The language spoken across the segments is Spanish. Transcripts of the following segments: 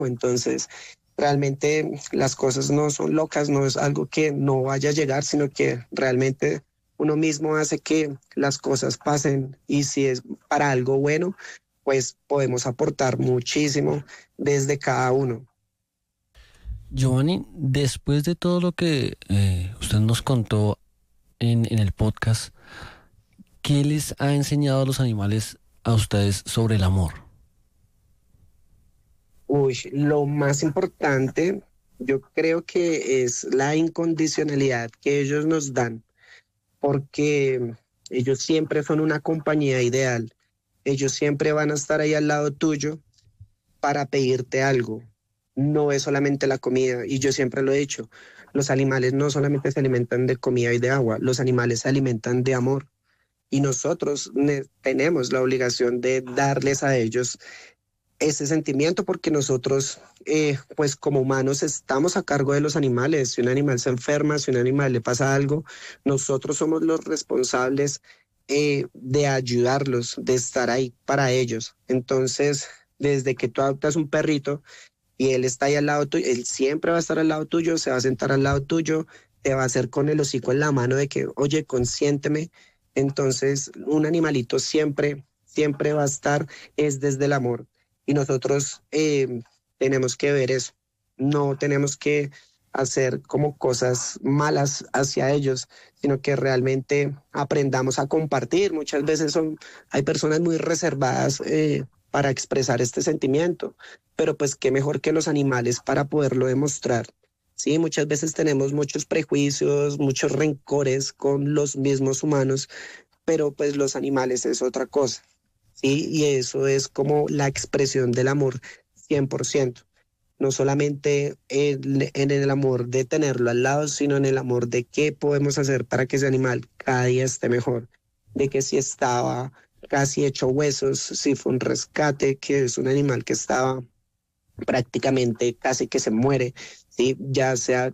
Entonces, realmente las cosas no son locas, no es algo que no vaya a llegar, sino que realmente uno mismo hace que las cosas pasen, y si es para algo bueno, pues podemos aportar muchísimo desde cada uno. Giovanni, después de todo lo que usted nos contó en el podcast, ¿qué les ha enseñado a los animales a ustedes sobre el amor? Uy, lo más importante, yo creo que es la incondicionalidad que ellos nos dan, porque ellos siempre son una compañía ideal. Ellos siempre van a estar ahí al lado tuyo para pedirte algo. No es solamente la comida, y yo siempre lo he dicho, los animales no solamente se alimentan de comida y de agua, los animales se alimentan de amor, y nosotros tenemos la obligación de darles a ellos ese sentimiento, porque nosotros, pues como humanos, estamos a cargo de los animales. Si un animal se enferma, si un animal le pasa algo, nosotros somos los responsables de ayudarlos, de estar ahí para ellos. Entonces, desde que tú adoptas un perrito y él está ahí al lado tuyo, él siempre va a estar al lado tuyo, se va a sentar al lado tuyo, te va a hacer con el hocico en la mano de que, oye, consiénteme. Entonces, un animalito siempre, siempre va a estar, es desde el amor. Y nosotros tenemos que ver eso. No tenemos que hacer como cosas malas hacia ellos, sino que realmente aprendamos a compartir. Muchas veces hay personas muy reservadas para expresar este sentimiento, pero pues qué mejor que los animales para poderlo demostrar. Sí, muchas veces tenemos muchos prejuicios, muchos rencores con los mismos humanos, pero pues los animales es otra cosa. Sí, y eso es como la expresión del amor 100%. No solamente en el amor de tenerlo al lado, sino en el amor de qué podemos hacer para que ese animal cada día esté mejor. De que si estaba casi hecho huesos, si fue un rescate, que es un animal que estaba prácticamente casi que se muere, ¿sí? Ya sea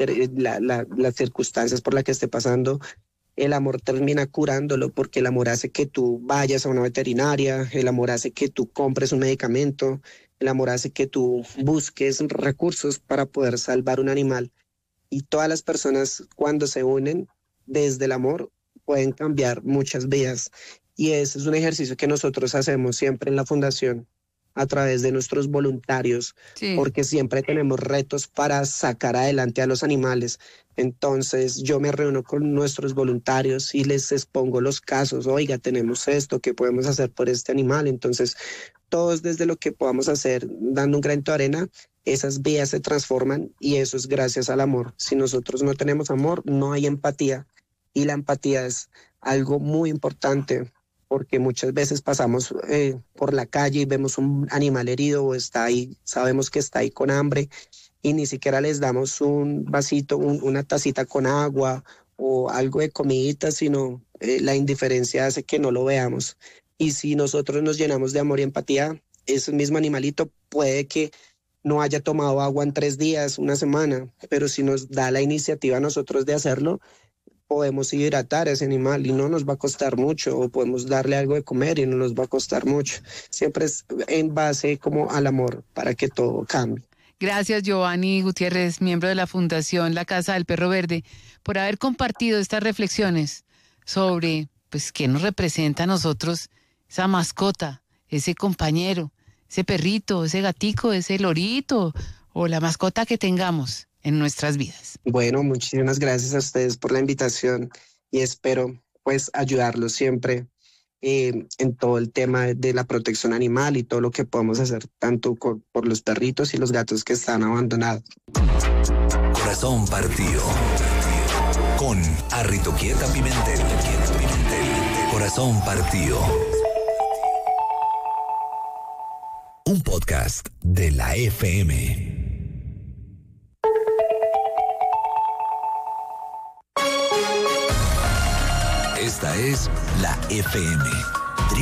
las circunstancias por las que esté pasando, el amor termina curándolo, porque el amor hace que tú vayas a una veterinaria, el amor hace que tú compres un medicamento, el amor hace que tú busques recursos para poder salvar un animal. Y todas las personas, cuando se unen desde el amor, pueden cambiar muchas vidas. Y ese es un ejercicio que nosotros hacemos siempre en la fundación a través de nuestros voluntarios, Sí. porque siempre tenemos retos para sacar adelante a los animales. Entonces yo me reúno con nuestros voluntarios y les expongo los casos. Oiga, tenemos esto, ¿qué podemos hacer por este animal? Entonces, todos desde lo que podamos hacer, dando un granito de arena, esas vidas se transforman, y eso es gracias al amor. Si nosotros no tenemos amor, no hay empatía, y la empatía es algo muy importante, porque muchas veces pasamos por la calle y vemos un animal herido o está ahí, sabemos que está ahí con hambre, y ni siquiera les damos un vasito, una tacita con agua o algo de comidita, sino la indiferencia hace que no lo veamos. Y si nosotros nos llenamos de amor y empatía, ese mismo animalito puede que no haya tomado agua en 3 días, una semana, pero si nos da la iniciativa a nosotros de hacerlo, podemos hidratar a ese animal y no nos va a costar mucho, o podemos darle algo de comer y no nos va a costar mucho. Siempre es en base como al amor para que todo cambie. Gracias, Giovanni Gutiérrez, miembro de la Fundación La Casa del Perro Verde, por haber compartido estas reflexiones sobre, pues, qué nos representa a nosotros esa mascota, ese compañero, ese perrito, ese gatico, ese lorito o la mascota que tengamos en nuestras vidas. Bueno, muchísimas gracias a ustedes por la invitación, y espero pues ayudarlos siempre en todo el tema de la protección animal y todo lo que podamos hacer, tanto por los perritos y los gatos que están abandonados. Corazón partido. Con Arritoquieta Pimentel. Corazón partido. Un podcast de la FM. Esta es la FM.